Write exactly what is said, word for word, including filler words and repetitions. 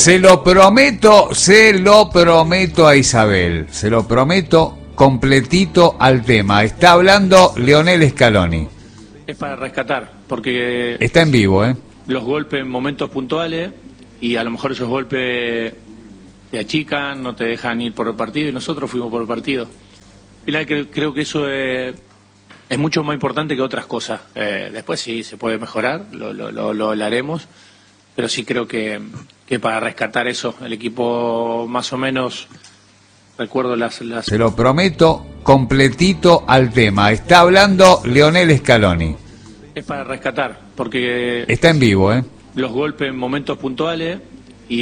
Se lo prometo, se lo prometo a Isabel, se lo prometo completito al tema. Está hablando Leonel Scaloni. Es para rescatar, porque está en vivo, ¿eh? Los golpes en momentos puntuales, y a lo mejor esos golpes te achican, no te dejan ir por el partido, y nosotros fuimos por el partido. Y la, creo, creo que eso es, es mucho más importante que otras cosas. Eh, después sí se puede mejorar, lo, lo, lo, lo haremos, pero sí creo que, que para rescatar eso, el equipo más o menos, recuerdo las... las... Se lo prometo completito al tema. Está hablando Leonel Scaloni. Es para rescatar, porque está en vivo, ¿eh? Los golpes en momentos puntuales,